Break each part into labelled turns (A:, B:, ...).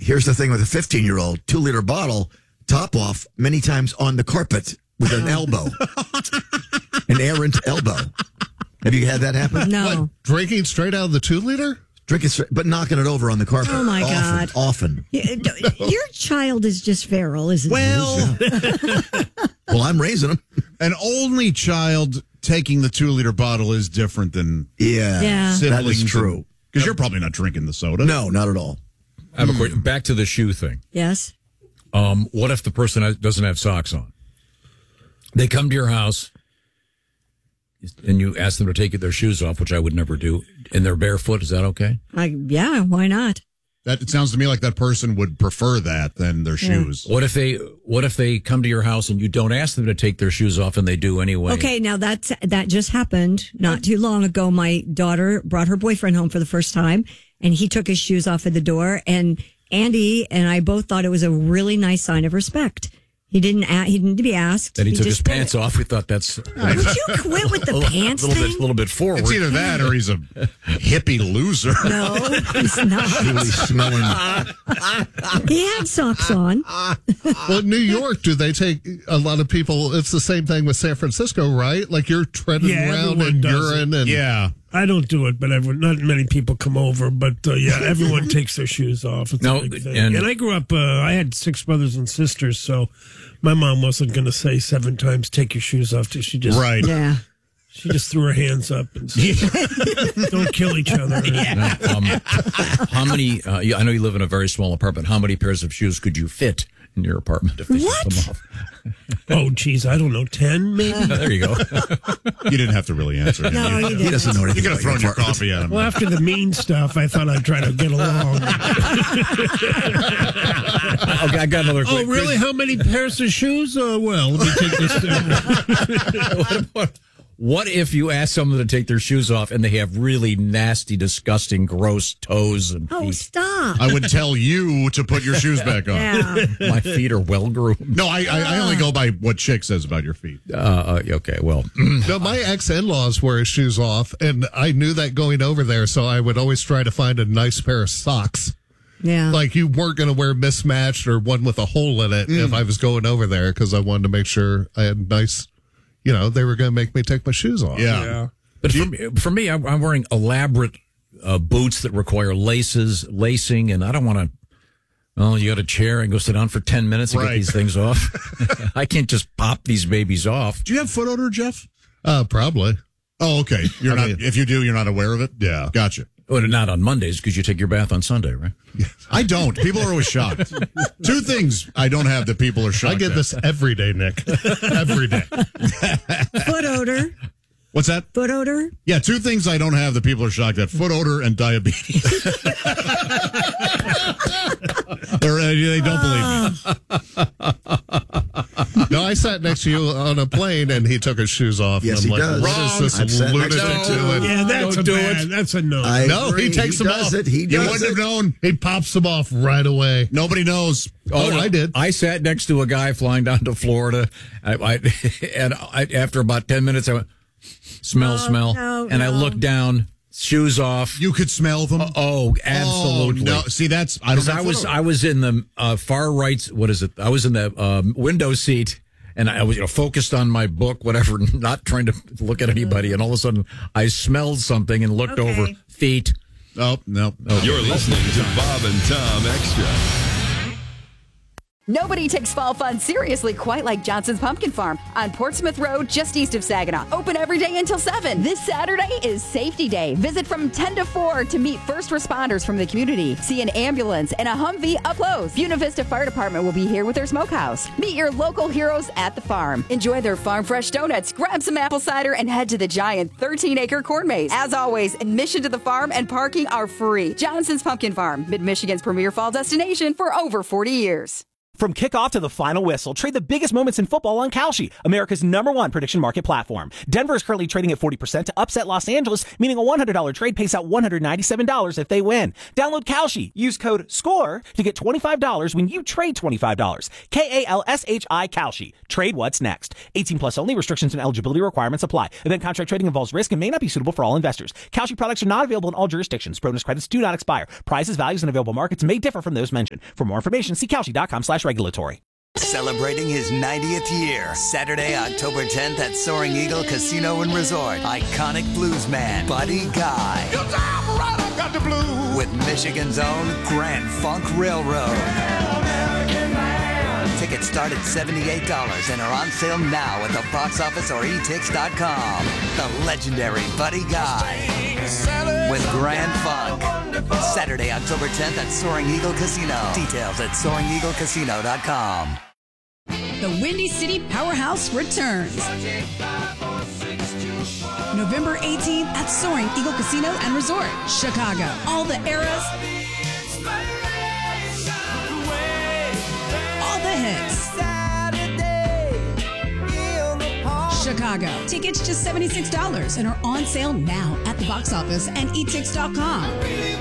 A: here's the thing with a 15-year-old, 2-liter bottle, top off, many times on the carpet with an elbow, an errant elbow. Have you had that happen?
B: No.
C: What, drinking straight out of the 2-liter?
A: Drinking straight, but knocking it over on the carpet.
B: Oh, my God.
A: Often.
B: Your child is just feral, isn't
D: Well,
A: Well, I'm raising them.
D: an only child taking the 2-liter bottle is different than
B: Yeah.
A: That is true.
D: Because you're probably not drinking the soda.
A: No, not at all.
E: I have a question. Back to the shoe thing.
B: Yes.
E: What if the person doesn't have socks on? They come to your house, and you ask them to take their shoes off, which I would never do, and they're barefoot. Is that okay?
B: Yeah, why not?
D: That it sounds to me like that person would prefer that than their shoes.
E: What if they come to your house and you don't ask them to take their shoes off and they do anyway?
B: Okay, now that just happened not too long ago. My daughter brought her boyfriend home for the first time, and he took his shoes off at the door. And Andy and I both thought it was a really nice sign of respect. He didn't be asked.
E: Then he took his
B: just did
E: pants
B: it.
E: off. We thought that's
B: Would you quit with the pants
E: a little
B: thing?
E: bit forward.
D: It's either that or he's a hippie loser.
B: No, he's not.
A: Really smelling.
B: He had socks on.
C: Well, New York, do they take a lot of people? It's the same thing with San Francisco, right? Like you're treading around
F: everyone
C: in
F: does
C: urine and
D: Yeah.
F: I don't do it, but not many people come over. But everyone takes their shoes off. It's a big thing. And I grew up. I had 6 brothers and sisters, so my mom wasn't going to say 7 times "take your shoes off." She just
B: Yeah.
F: She just threw her hands up and said, "Don't kill each other."
E: How many? I know you live in a very small apartment. How many pairs of shoes could you fit in your apartment if they took them off?
F: Oh, geez, I don't know, 10 maybe.
E: There you go.
D: You didn't have to really answer.
B: No, you didn't.
A: He doesn't know anything.
D: You could have thrown your coffee at him.
F: Well, after the mean stuff, I thought I'd try to get along.
E: Okay, I got another.
F: Oh, really? How many pairs of shoes? Well, let me take this.
E: What if you ask someone to take their shoes off and they have really nasty, disgusting, gross toes and feet?
B: Oh, stop.
D: I would tell you to put your shoes back on.
B: Yeah.
E: My feet are well groomed.
D: No, I only go by what Chick says about your feet.
E: Okay, well.
C: No, my ex-in-laws wear his shoes off, and I knew that going over there, so I would always try to find a nice pair of socks.
B: Yeah.
C: Like you weren't going to wear mismatched or one with a hole in it if I was going over there because I wanted to make sure I had nice, they were going to make me take my shoes off.
D: Yeah.
E: But for me, I'm wearing elaborate boots that require lacing, and I don't want to. Oh, you got a chair and go sit down for 10 minutes and get these things off. I can't just pop these babies off.
D: Do you have foot odor, Jeff?
C: Probably.
D: Oh, okay. You're not. If you do, you're not aware of it.
C: Yeah.
D: Gotcha.
E: Well, not on Mondays because you take your bath on Sunday, right?
D: I don't. People are always shocked. 2 things I don't have that people are shocked
C: I get
D: at.
C: this every day, Nick. Every day.
B: Foot odor.
D: What's that?
B: Foot odor.
D: Yeah, 2 things I don't have that people are shocked at: foot odor and diabetes. They don't believe me.
C: No, I sat next to you on a plane, and he took his shoes off.
A: Yes,
C: and I'm
A: he
C: like,
A: does.
C: what
A: Wrong.
C: is
A: I've
C: this
A: sat next
C: lunatic
A: to him.
C: doing?
F: Yeah, that's
E: Don't do it.
F: That's a no.
C: No, he takes them
A: does
C: off.
A: it. He
D: You
A: does
D: wouldn't
A: it.
D: have known.
C: He pops them off right away.
D: Nobody knows.
C: Oh, I did.
E: I sat next to a guy flying down to Florida, and after about 10 minutes, I went, smell, and I looked down, shoes off.
D: You could smell them.
E: Oh, absolutely.
D: Oh, no. See, that's I don't.
E: Because
D: have foot odor.
E: I was in the far right. What is it? I was in the window seat, and I was focused on my book, whatever, not trying to look at anybody. And all of a sudden, I smelled something and looked over. Feet.
D: Oh no.
G: You're listening to Bob and Tom Extra.
H: Nobody takes fall fun seriously quite like Johnson's Pumpkin Farm on Portsmouth Road, just east of Saginaw. Open every day until 7. This Saturday is Safety Day. Visit from 10 to 4 to meet first responders from the community. See an ambulance and a Humvee up close. Buena Vista Fire Department will be here with their smokehouse. Meet your local heroes at the farm. Enjoy their farm fresh donuts, grab some apple cider, and head to the giant 13-acre corn maze. As always, admission to the farm and parking are free. Johnson's Pumpkin Farm, Mid-Michigan's premier fall destination for over 40 years.
I: From kickoff to the final whistle, trade the biggest moments in football on Kalshi, America's #1 prediction market platform. Denver is currently trading at 40% to upset Los Angeles, meaning a $100 trade pays out $197 if they win. Download Kalshi. Use code SCORE to get $25 when you trade $25. KALSHI Kalshi. Trade what's next. 18 plus only. Restrictions and eligibility requirements apply. Event contract trading involves risk and may not be suitable for all investors. Kalshi products are not available in all jurisdictions. Bonus credits do not expire. Prices, values, and available markets may differ from those mentioned. For more information, see Kalshi.com/regulatory.
J: Celebrating his 90th year, Saturday, October 10th at Soaring Eagle Casino and Resort. Iconic bluesman Buddy Guy. Got the blues. With Michigan's own Grand Funk Railroad. Tickets start at $78 and are on sale now at the box office or etix.com. The legendary Buddy Guy with Grand Funk. Saturday, October 10th at Soaring Eagle Casino. Details at SoaringEagleCasino.com.
K: The Windy City Powerhouse returns. November 18th at Soaring Eagle Casino and Resort, Chicago. All the eras, all the hits. Chicago. Tickets just $76 and are on sale now at the box office and etix.com.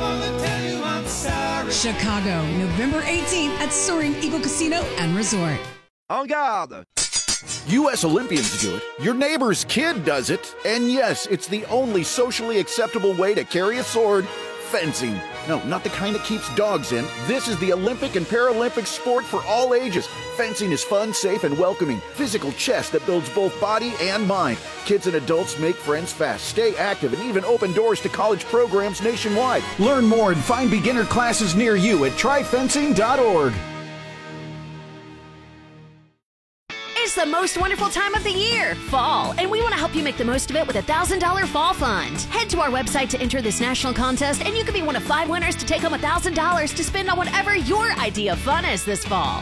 K: Chicago, November 18th at Soaring Eagle Casino and Resort.
L: En garde! U.S. Olympians do it. Your neighbor's kid does it. And yes, it's the only socially acceptable way to carry a sword. Fencing. No, not the kind that keeps dogs in. This is the Olympic and Paralympic sport for all ages. Fencing is fun, safe, and welcoming. Physical chess that builds both body and mind. Kids and adults make friends fast, stay active, and even open doors to college programs nationwide. Learn more and find beginner classes near you at tryfencing.org.
M: It's the most wonderful time of the year, fall, and we want to help you make the most of it with a $1,000 fall fund. Head to our website to enter this national contest, and you could be one of 5 winners to take home $1,000 to spend on whatever your idea of fun is this fall.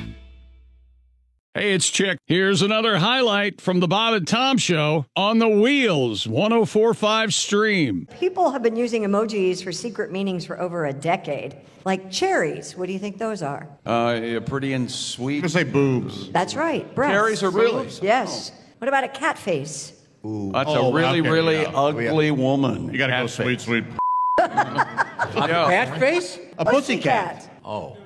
N: Hey, it's Chick. Here's another highlight from the Bob and Tom Show on the Wheels 104.5 stream.
B: People have been using emojis for secret meanings for over a decade. Like cherries. What do you think those are?
O: Pretty and sweet.
D: I'm going to say boobs.
B: That's right. Breasts.
O: Cherries are really?
B: Yes. What about a cat face?
O: Ooh. That's a really ugly woman.
D: You got to go sweet, sweet.
O: A cat face?
D: A pussy cat.
O: Oh.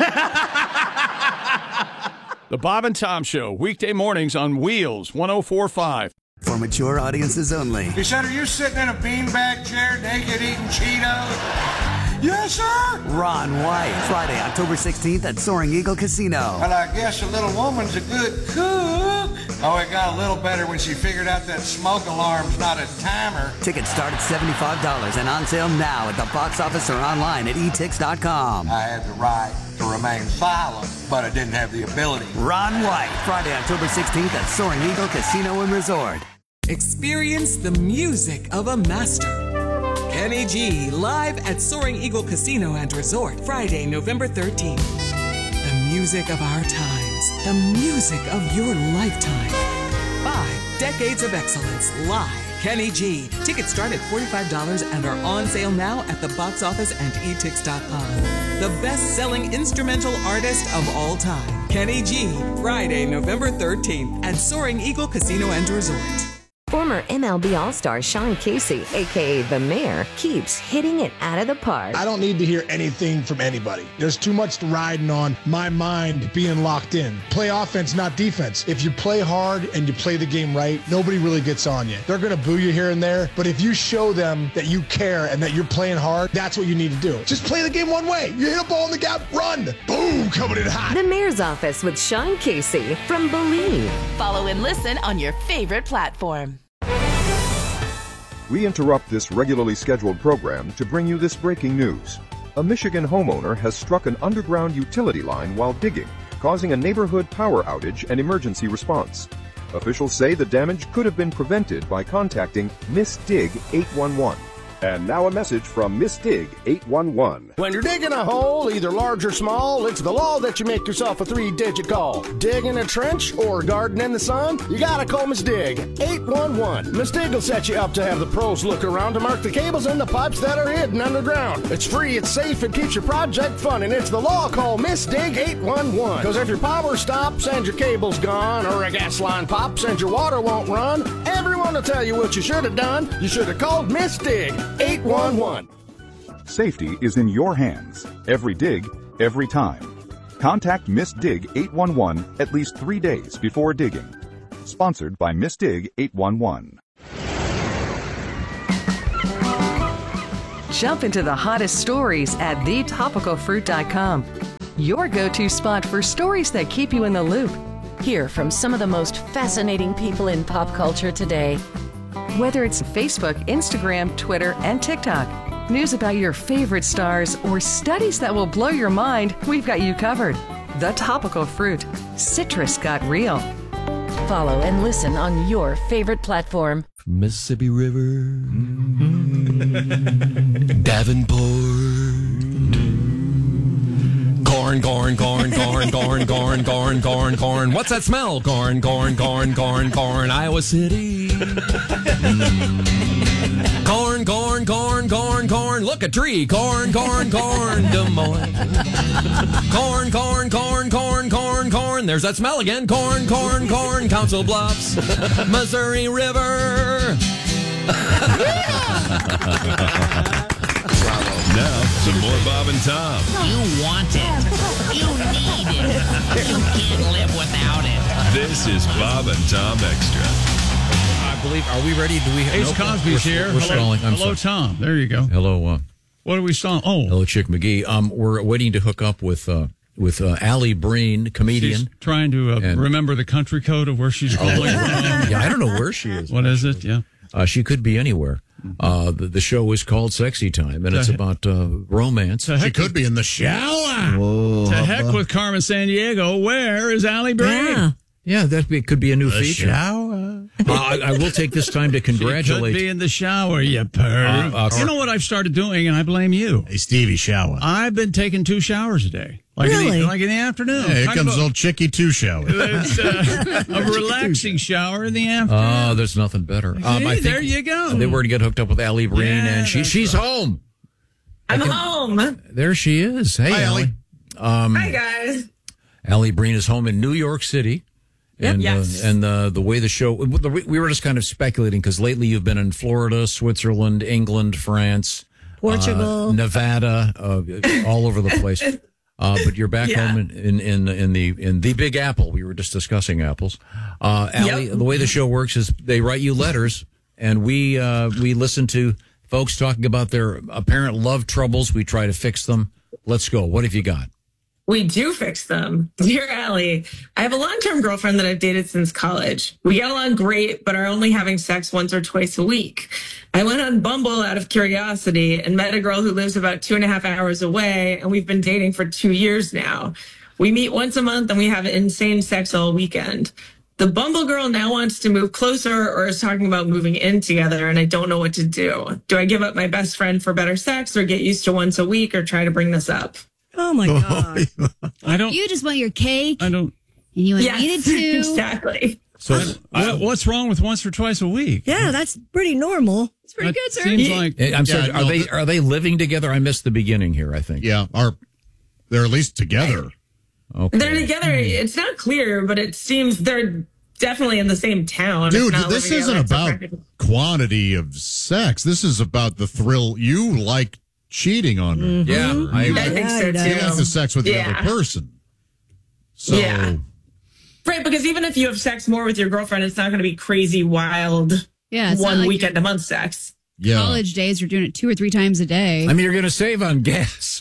N: The Bob and Tom Show, weekday mornings on Wheels 104.5.
J: For mature audiences only.
P: He said, are you sitting in a beanbag chair naked eating Cheetos? Yes, sir.
J: Ron White, Friday, October 16th at Soaring Eagle Casino.
P: Well, I guess a little woman's a good cook. Oh, it got a little better when she figured out that smoke alarm's not a timer.
J: Tickets start at $75 and on sale now at the box office or online at etix.com.
P: I had the right to remain silent, but I didn't have the ability.
J: Ron White, Friday, October 16th at Soaring Eagle Casino and Resort.
Q: Experience the music of a master. Kenny G, live at Soaring Eagle Casino and Resort, Friday, November 13th. The music of our times, the music of your lifetime. 5 decades of excellence, live. Kenny G. Tickets start at $45 and are on sale now at the box office and etix.com. The best-selling instrumental artist of all time, Kenny G. Friday, November 13th at Soaring Eagle Casino and Resort.
R: Former MLB All-Star Sean Casey, a.k.a. The Mayor, keeps hitting it out of the park.
S: I don't need to hear anything from anybody. There's too much riding on my mind being locked in. Play offense, not defense. If you play hard and you play the game right, nobody really gets on you. They're going to boo you here and there, but if you show them that you care and that you're playing hard, that's what you need to do. Just play the game one way. You hit a ball in the gap, run. Boom, coming in hot.
R: The Mayor's Office with Sean Casey from Believe.
T: Follow and listen on your favorite platform.
U: We interrupt this regularly scheduled program to bring you this breaking news. A Michigan homeowner has struck an underground utility line while digging, causing a neighborhood power outage and emergency response. Officials say the damage could have been prevented by contacting Miss Dig 811. And now a message from Miss Dig 811.
F: When you're digging a hole, either large or small, it's the law that you make yourself a 3-digit call. Dig in a trench or garden in the sun, you gotta call Miss Dig 811. Miss Dig will set you up to have the pros look around to mark the cables and the pipes that are hidden underground. It's free, it's safe, it keeps your project fun, and it's the law. Call Miss Dig 811. Because if your power stops and your cable's gone, or a gas line pops and your water won't run, everyone will tell you what you should have done. You should have called Miss Dig 811.
U: Safety is in your hands. Every dig, every time. Contact Miss Dig 811 at least 3 days before digging. Sponsored by Miss Dig 811.
V: Jump into the hottest stories at thetopicalfruit.com. Your go-to spot for stories that keep you in the loop.
T: Hear from some of the most fascinating people in pop culture today.
V: Whether it's Facebook, Instagram, Twitter, and TikTok, news about your favorite stars, or studies that will blow your mind, we've got you covered. The Topical Fruit. Citrus got real.
T: Follow and listen on your favorite platform.
W: Mississippi River, Davenport. Corn, corn, corn, corn, corn, corn, corn, corn, corn. What's that smell? Corn, corn, corn, corn, corn. Iowa City. Corn, corn, corn, corn, corn. Look, a tree. Corn, corn, corn. Des Moines. Corn, corn, corn, corn, corn, corn. There's that smell again. Corn, corn, corn. Council Bluffs. Missouri River.
G: Now, some more Bob and Tom.
X: You want it. You need it. You can't live without it.
G: This is Bob and Tom Extra.
E: I believe, are we ready? Do we?
N: Ace Cosby's here.
E: We're stalling.
N: Hello, Tom. There you go.
E: Hello.
N: What are we stalling? Oh.
E: Hello, Chick McGee. We're waiting to hook up with Allie Breen, comedian.
N: She's trying to remember the country code of where she's calling from.
E: Yeah, I don't know where she is.
N: What is it? Yeah.
E: She could be anywhere. The show is called Sexy Time, and it's about romance.
D: She could be in the shower.
N: To heck with Carmen Sandiego. Where is Allie Breen?
E: Yeah, could be a new feature.
D: Shower.
E: I will take this time to congratulate.
N: She could be in the shower, you perv. You know what I've started doing, and I blame you.
D: Hey, Stevie, shower.
N: I've been taking 2 showers a day.
B: Really?
N: Like in the afternoon.
D: Hey, here comes old Chicky 2 shower.
N: It's a relaxing shower in the afternoon.
E: Oh, there's nothing better. I think
N: there you go.
E: They were to get hooked up with Allie Breen, and she's home.
Y: I'm home.
E: There she is. Hey,
D: Hi,
E: Allie.
Y: Hi, guys.
E: Allie Breen is home in New York City. And,
Y: Yes.
E: And the way the show, we were just kind of speculating because lately you've been in Florida, Switzerland, England, France,
B: Portugal,
E: Nevada, all over the place. But you're back home in the Big Apple. We were just discussing apples. Allie, the way the show works is they write you letters, and we listen to folks talking about their apparent love troubles. We try to fix them. Let's go. What have you got?
Y: We do fix them. Dear Allie, I have a long-term girlfriend that I've dated since college. We get along great, but are only having sex once or twice a week. I went on Bumble out of curiosity and met a girl who lives about 2.5 hours away, and we've been dating for 2 years now. We meet once a month and we have insane sex all weekend. The Bumble girl now wants to move closer or is talking about moving in together, and I don't know what to do. Do I give up my best friend for better sex or get used to once a week or try to bring this up?
B: Oh my God.
Z: You just want your cake.
N: I don't.
Z: And you want to eat it too.
Y: Exactly.
E: So
N: what's wrong with once or twice a week?
B: Yeah, that's pretty normal.
Y: It's pretty good, sir.
N: Seems like
E: I'm sorry. Are they living together? I missed the beginning here. I think.
D: Yeah, they're at least together.
E: Okay.
Y: They're together. It's not clear, but it seems they're definitely in the same town.
D: Dude, this isn't about quantity of sex. This is about the thrill. You like cheating on her.
E: Mm-hmm. Yeah,
Y: I think so too.
D: You like the sex with the other person. So,
Y: right, because even if you have sex more with your girlfriend, it's not going to be crazy, wild,
Z: it's
Y: one
Z: not like
Y: weekend a month sex.
D: Yeah.
Z: College days, you're doing it 2 or 3 times a day.
E: I mean, you're going to save on gas.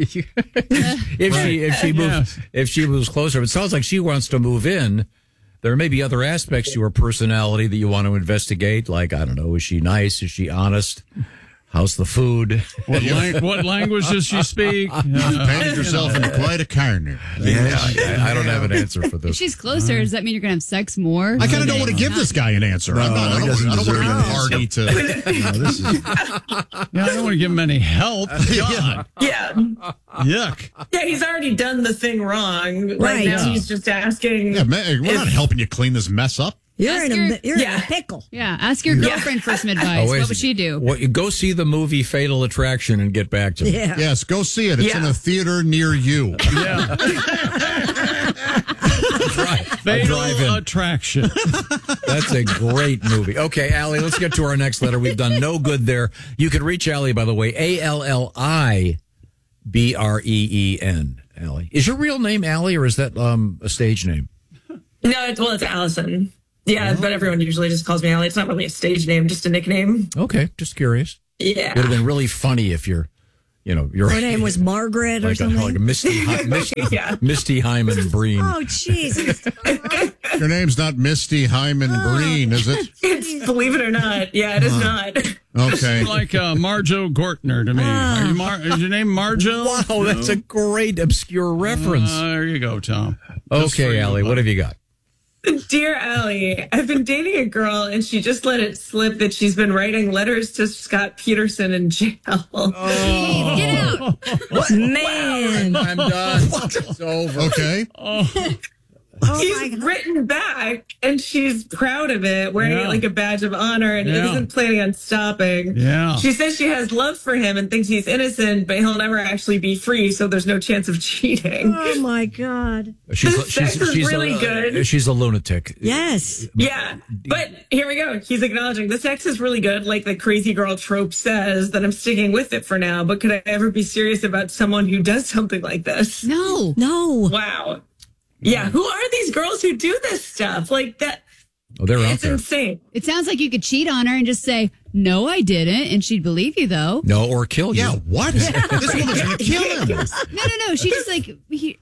E: if she moves closer. It sounds like she wants to move in. There may be other aspects to her personality that you want to investigate. Like, I don't know, is she nice? Is she honest? How's the food?
N: What language does she speak?
D: You've painted yourself into quite a corner.
E: Yeah, I don't have an answer for
Z: If
E: this.
Z: she's closer, does that mean you're going to have sex more?
D: I kind of don't want to give this guy an answer. I don't want to be party to.
N: I don't want to give him any help. God.
Y: Yeah.
N: Yuck.
Y: Yeah, he's already done the thing wrong.
B: Right.
Y: Right now, he's just asking.
D: Yeah, man, we're not helping you clean this mess up.
B: You're in a pickle.
Z: Yeah, ask your girlfriend for some advice. What would she do?
E: Well, you go see the movie Fatal Attraction and get back to me.
B: Yeah.
D: Yes, go see it. It's in a theater near you.
N: Yeah. Fatal Attraction.
E: That's a great movie. Okay, Allie, let's get to our next letter. We've done no good there. You can reach Allie, by the way, ALLIBREEN. Allie. Is your real name Allie, or is that a stage name?
Y: No, it's Allison. Yeah, but everyone usually just calls me Allie. It's not really a stage name, just a nickname.
E: Okay, just curious.
Y: Yeah.
E: Would have been really funny if your
B: name was Margaret or something.
E: Like Misty Hyman Breen.
B: Oh, Jesus.
D: Your name's not Misty Hyman Breen, is it?
Y: It's, believe it or not. Yeah, it is not.
D: Okay.
N: It's like Marjo Gortner to me. Is your name Marjo?
E: Wow, that's a great obscure reference.
N: There you go, Tom.
E: Okay, Allie, what have you got?
Y: Dear Allie, I've been dating a girl and she just let it slip that she's been writing letters to Scott Peterson in jail.
Z: Jeez, get out.
B: What? Man.
E: I'm done. It's over.
D: Okay.
Y: He's written back and she's proud of it, wearing it like a badge of honor and isn't planning on stopping.
N: Yeah.
Y: She says she has love for him and thinks he's innocent, but he'll never actually be free, so there's no chance of cheating.
B: Oh, my God.
Y: Sex is really good.
E: She's a lunatic.
B: Yes.
Y: Yeah, but here we go. He's acknowledging the sex is really good, like the crazy girl trope says, that I'm sticking with it for now, but could I ever be serious about someone who does something like this?
Z: No.
Y: Wow. Yeah, who are these girls who do this stuff like that?
E: Oh, they're out
Y: It's
E: there.
Y: insane.
Z: It sounds like you could cheat on her and just say, no, I didn't. And she'd believe you, though.
E: No, or kill you.
D: Yeah, what? This woman's going to kill him.
Z: No. She just like,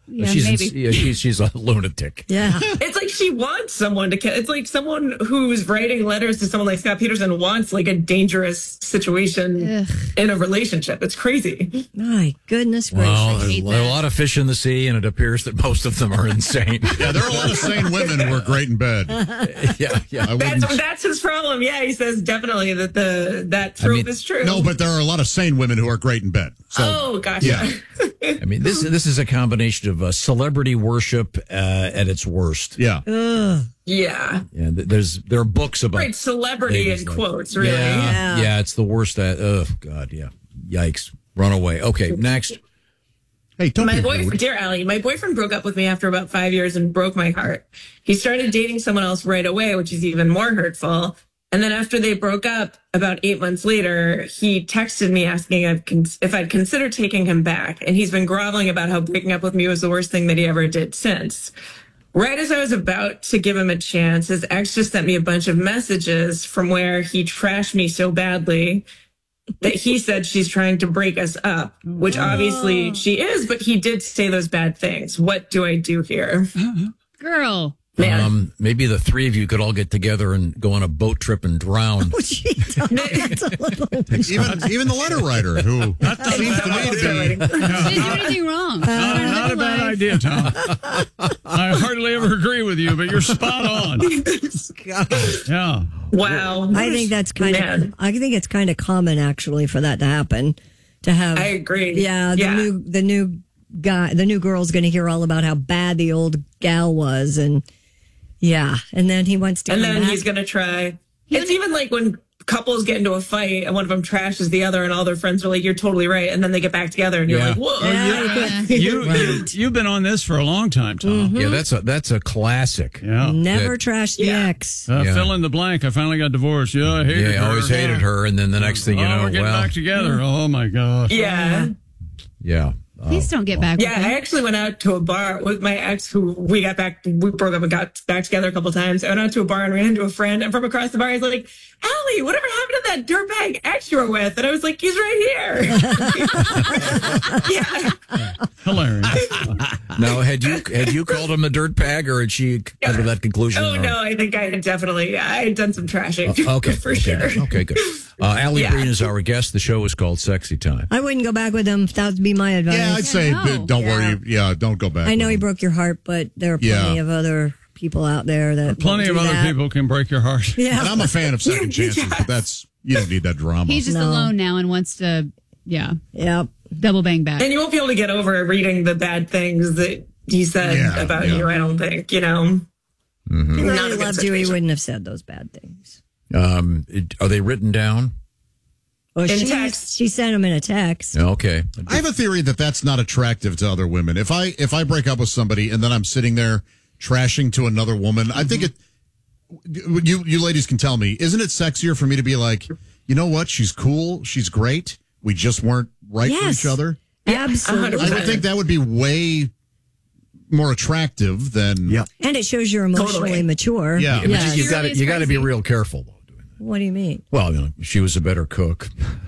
Z: maybe.
E: She's a lunatic.
B: Yeah.
Y: It's like she wants someone to kill. It's like someone who's writing letters to someone like Scott Peterson wants like a dangerous situation in a relationship. It's crazy.
B: My goodness gracious.
E: Well, there's a lot of fish in the sea, and it appears that most of them are insane.
D: Yeah, there are a lot of sane women who are great in bed.
E: Yeah.
Y: That's his problem. Yeah, he says definitely that trope is true.
D: No, but there are a lot of sane women who are great in bed. So,
Y: oh, gotcha.
D: Yeah.
E: I mean, this is a combination of celebrity worship at its worst.
D: Yeah.
Y: Yeah.
E: Yeah. There are books about
Y: Right, celebrity in quotes, really.
E: Yeah, it's the worst. Oh God, yeah. Yikes. Run away. Okay, next.
D: Hey, don't
Y: my
D: be
Y: boyfriend,
D: rude.
Y: dear Allie, my boyfriend broke up with me after about 5 years and broke my heart. He started dating someone else right away, which is even more hurtful. And then after they broke up, about 8 months later, he texted me asking if I'd consider taking him back. And he's been groveling about how breaking up with me was the worst thing that he ever did since. Right as I was about to give him a chance, his ex just sent me a bunch of messages from where he trashed me so badly that he said she's trying to break us up, which obviously she is, but he did say those bad things. What do I do here?
Z: Girl.
Y: Man.
E: Maybe the three of you could all get together and go on a boat trip and drown.
B: Oh, geez. That's a little...
D: Even the letter writer, who seems to me to be...
Z: She didn't do anything wrong.
N: Not a bad idea, Tom. I hardly ever agree with you, but you're spot on. Yeah.
Y: Wow.
B: I think that's kind of. I think it's kind of common, actually, for that to happen. To have.
Y: I agree.
B: Yeah. The new girl's going to hear all about how bad the old gal was, and then he wants to.
Y: And
B: come
Y: then
B: back.
Y: he's going to try. It's even like when couples get into a fight and one of them trashes the other, and all their friends are like, "You're totally right," and then they get back together, and you're like, "Whoa!"
N: You've been on this for a long time, Tom.
E: Yeah, that's a classic.
N: Yeah,
B: never trash the ex.
N: Fill in the blank. I finally got divorced. Yeah, I hated her.
E: I always hated her, and then the next thing you know,
N: we're getting back together. Oh my gosh.
Y: Yeah.
E: Yeah.
Z: Please don't get back.
Y: Yeah, I actually went out to a bar with my ex, who we broke up and got back together a couple times. I went out to a bar and ran into a friend, and from across the bar, he's like, "Allie, whatever happened to that dirtbag ex you were with?" And I was like, "He's right here." Yeah.
N: Hilarious.
E: Now, had you called him a dirtbag, or had she come to that conclusion?
Y: Oh, no, I think I had done some trashing.
E: Okay.
Y: For sure.
E: Okay, good. Allie Breen is our guest. The show is called Sexy Time.
B: I wouldn't go back with him. That would be my advice.
D: Yeah, I'd say don't worry. Yeah, don't go back.
B: I know he broke your heart, but there are plenty of other people out there that
N: plenty of other people can break your heart.
B: Yeah.
D: And I'm a fan of second chances, but you don't need that drama.
Z: He's just alone now and wants to, double bang back.
Y: And you won't be able to get over reading the bad things that he said about you, I don't think,
B: If he
Y: Not
B: really
Y: a good
B: loved you, he
Y: situation.
B: wouldn't have said those bad things.
E: Are they written down?
B: Well,
Y: In
B: she
Y: text.
B: She sent him in a text.
E: Okay.
D: I have a theory that that's not attractive to other women. If I break up with somebody and then I'm sitting there trashing to another woman, I think you ladies can tell me, isn't it sexier for me to be like, you know what? She's cool. She's great. We just weren't right for each other.
B: Absolutely.
D: I would think that would be way more attractive than.
B: And it shows you're emotionally mature.
E: Yeah, but
B: Yes.
E: you got to be real careful.
B: What do you mean?
E: Well, she was a better cook.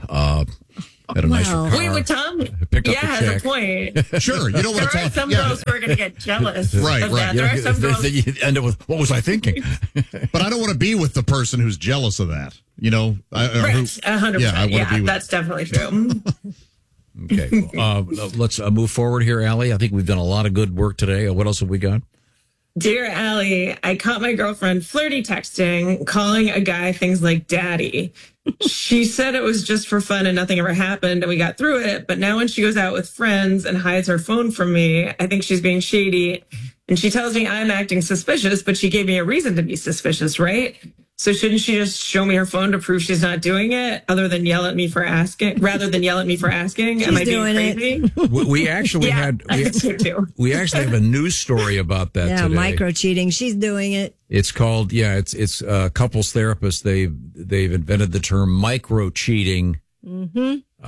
E: Had a nicer car.
Y: Wait, with Tom?
E: Picked up the
Y: has
E: check.
Y: a point.
D: Sure, you don't want to
Y: There are
D: talk.
Y: some girls who are going to get jealous of that. There are some girls.
E: You end up with, what was I thinking?
D: But I don't want to be with the person who's jealous of that. Right,
Y: 100%.
D: Yeah, I want to be with.
Y: That's definitely true.
E: Okay, let's move forward here, Allie. I think we've done a lot of good work today. What else have we got?
Y: Dear Allie, I caught my girlfriend flirty texting, calling a guy things like daddy. She said it was just for fun and nothing ever happened and we got through it. But now when she goes out with friends and hides her phone from me, I think she's being shady. And she tells me I'm acting suspicious, but she gave me a reason to be suspicious, right? So shouldn't she just show me her phone to prove she's not doing it, rather than yell at me for asking? Am I being crazy?
E: We actually
Y: I think so too.
E: we actually have a news story about that today.
B: Micro cheating. She's doing it.
E: It's called it's couples therapists. They've invented the term micro cheating.
B: Mm-hmm.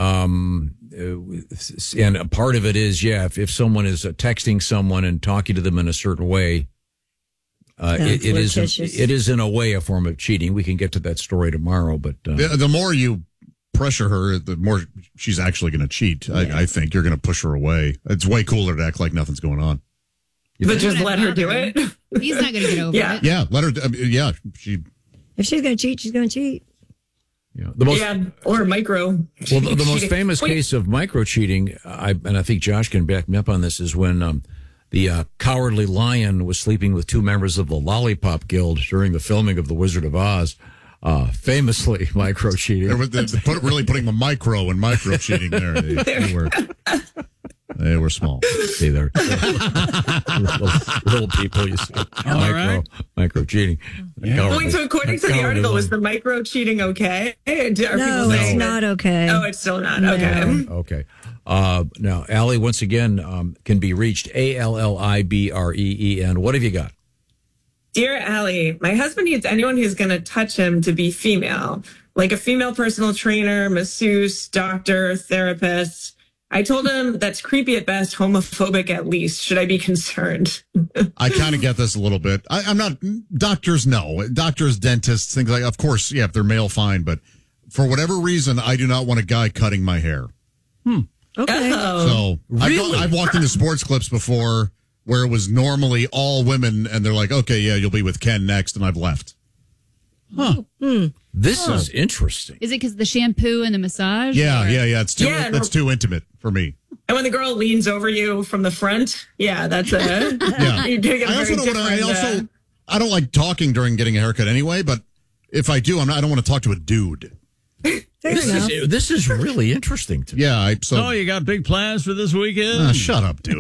E: And a part of it is if someone is texting someone and talking to them in a certain way. It is in a way a form of cheating. We can get to that story tomorrow, but
D: the more you pressure her, the more she's actually going to cheat. I think you're going to push her away. It's way cooler to act like nothing's going on.
Y: But just let her do it.
Z: He's not going to get over it.
D: Yeah, let her.
B: If she's going to cheat, she's going to cheat.
Y: Or micro.
E: Well, the most famous case of micro cheating, I think Josh can back me up on this, is when the Cowardly Lion was sleeping with two members of the Lollipop Guild during the filming of The Wizard of Oz. Famously micro cheating.
D: Really putting the micro and micro cheating there. They were small.
E: See, they're little people. You see, micro cheating.
Y: Yeah. Wait, so according to the article, is the micro cheating okay?
B: No, it's not okay.
Y: Oh, it's still not okay.
E: Okay. Now, Allie, once again, can be reached ALLIBREEN. What have you got?
Y: Dear Allie, my husband needs anyone who's going to touch him to be female, like a female personal trainer, masseuse, doctor, therapist. I told him that's creepy at best, homophobic at least. Should I be concerned?
D: I kind of get this a little bit. I'm not doctors. No, doctors, dentists, things like. Of course, if they're male, fine. But for whatever reason, I do not want a guy cutting my hair.
B: Okay.
D: So
E: really?
D: I've walked into sports clips before where it was normally all women, and they're like, "Okay, yeah, you'll be with Ken next," and I've left.
E: Huh. This is interesting.
Z: Is it because the shampoo and the massage?
D: Yeah. It's too intimate for me.
Y: And when the girl leans over you from the front, that's a you're doing a very different.
D: I don't like talking during getting a haircut anyway. But if I do, I don't want to talk to a dude.
E: This is really interesting to me.
D: Yeah.
N: So you got big plans for this weekend?
D: Shut up, dude.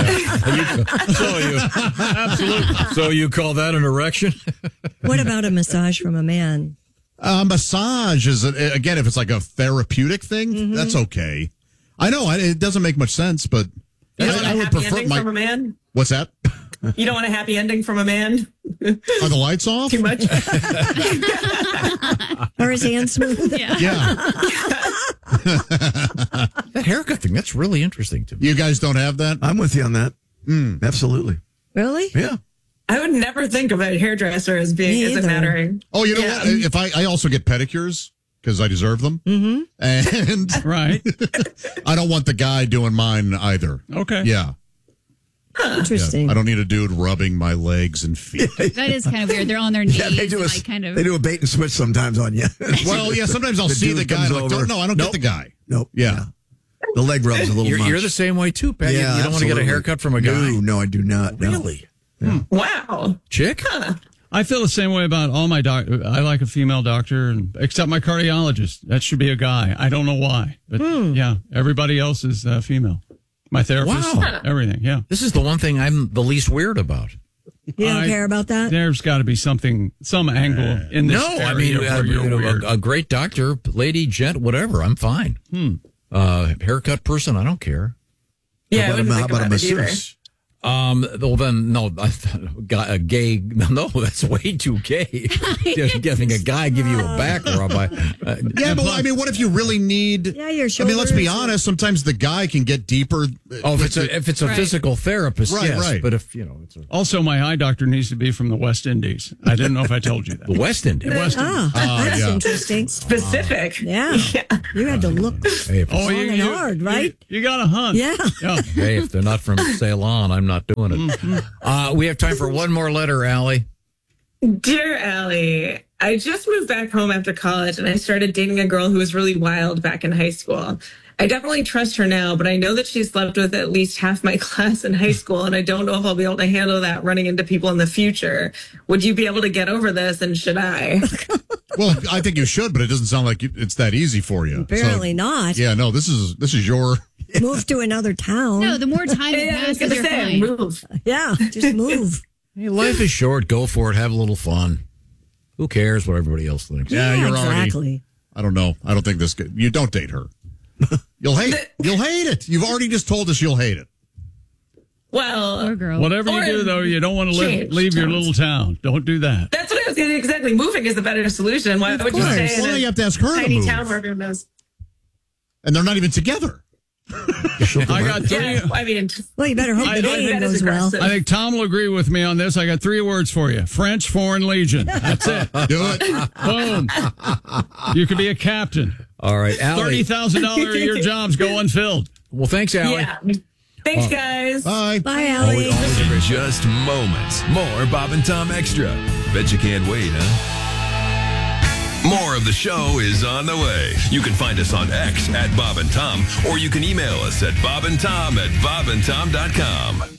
E: Absolutely. So you call that an erection?
B: What about a massage from a man?
D: Massage is, again, if it's like a therapeutic thing, that's okay. I know it doesn't make much sense, but
Y: I would prefer from a man.
D: What's that?
Y: You don't want a happy ending from a man?
D: Are the lights off?
Y: Too much?
B: Or his hands smooth?
D: Yeah.
E: That haircut thing, that's really interesting to me.
D: You guys don't have that?
A: I'm with you on that. Absolutely.
B: Really?
A: Yeah.
Y: I would never think of a hairdresser as isn't mattering.
D: Oh, you know what? If I also get pedicures because I deserve them.
B: Mm-hmm.
D: And
N: right.
D: I don't want the guy doing mine either.
N: Okay.
D: Yeah.
B: Interesting.
D: Yeah, I don't need a dude rubbing my legs and feet.
Z: That is kind of weird. They're on their knees.
A: Yeah, they do
Z: and
A: they do a bait and switch sometimes on you.
D: Well, yeah, sometimes I'll see the guy. Like, I don't get the guy.
A: Nope.
D: Yeah.
A: The leg rub's a little much.
E: You're the same way too, Pat.
A: Yeah,
E: you don't want to get a haircut from a guy.
A: No, I do not. No.
E: Really?
Y: Wow.
E: Chick?
N: I feel the same way about all my doctors. I like a female doctor, except my cardiologist. That should be a guy. I don't know why, but yeah, everybody else is female. My therapist, everything. Yeah,
E: this is the one thing I'm the least weird about.
B: You don't care about that?
N: There's got to be some angle in this.
E: No, I mean, a great doctor, lady, gent, whatever. I'm fine. Haircut person, I don't care.
Y: Yeah,
A: how about a masseuse?
E: Well, then, no, a gay, no, that's way too gay. Getting a guy give you a back rub.
D: Yeah, but I mean, what if you really need?
B: Yeah, your shoulders.
D: I mean, let's be honest. Sometimes the guy can get deeper.
E: Oh, if it's a physical therapist, yes.
D: Right.
E: But if
N: also, my eye doctor needs to be from the West Indies. I didn't know if I told you that.
E: The West Indies.
B: That's interesting.
Y: Specific.
B: Yeah. You had to look long and hard, right?
N: You got to hunt.
B: Yeah.
E: Hey, if they're not from Ceylon, I'm not doing it. We have time for one more letter, Allie.
Y: Dear Allie, I just moved back home after college and I started dating a girl who was really wild back in high school. I definitely trust her now, but I know that she slept with at least half my class in high school, and I don't know if I'll be able to handle that running into people in the future. Would you be able to get over this, and should I?
D: Well, I think you should, but it doesn't sound like it's that easy for you.
B: Apparently not.
D: Yeah, no, this is your...
B: Move to another town.
Z: No, the more time that passes, you're fine.
Y: Move.
B: Yeah, just move.
E: Hey, life is short. Go for it. Have a little fun. Who cares what everybody else thinks?
D: Yeah, you're
B: exactly.
D: already... I don't know. I don't think this... You don't date her. You'll hate it. You've already just told us you'll hate it.
Y: Well,
N: whatever you do, though, you don't want to leave your little town. Don't do that.
Y: That's what I was saying. Exactly. Moving is the better solution. Why would you stay in
D: you have to ask her
Y: tiny
D: to move.
Y: town where everyone knows?
D: And they're not even together.
N: I got three.
Y: Yeah, I mean,
B: well, you better hope the dating goes well.
N: I think Tom will agree with me on this. I got 3 words for you: French Foreign Legion. That's it.
D: Do it.
N: Boom. You could be a captain.
E: All right, Allie.
N: $30,000 a year jobs go unfilled.
E: Well, thanks, Allie.
Y: Yeah. Thanks, guys.
D: Bye.
B: Bye, Allie.
G: In just moments, more Bob and Tom Extra. Bet you can't wait, huh? More of the show is on the way. You can find us on X at Bob and Tom, or you can email us at bobandtom@bobandtom.com.